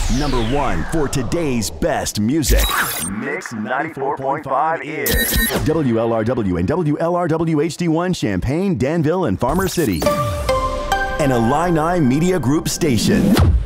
Number one for today's best music. Mix 94.5 is WLRW and WLRW HD1 Champaign, Danville, and Farmer City. An Illini Media Group station.